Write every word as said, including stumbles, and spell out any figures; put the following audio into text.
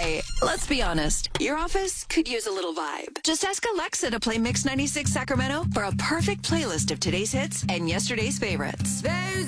Hey, let's be honest. Your office could use a little vibe. Just ask Alexa to play Mix ninety-six Sacramento for a perfect playlist of today's hits and yesterday's favorites. There's